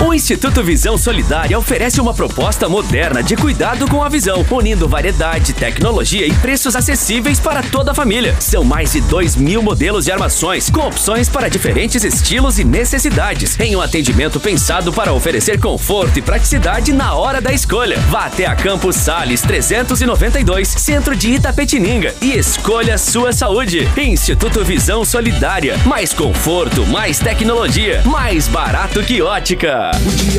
O Instituto Visão Solidária oferece uma proposta moderna de cuidado com a visão, unindo variedade, tecnologia e preços acessíveis para toda a família. São mais de 2.000 modelos de armações, com opções para diferentes estilos e necessidades, em um atendimento pensado para oferecer conforto e praticidade na hora da escolha. Vá até a Campos Sales 392, centro de Itapetininga, e escolha sua saúde. Instituto Visão Solidária. Mais conforto, mais tecnologia, mais barato que ótica.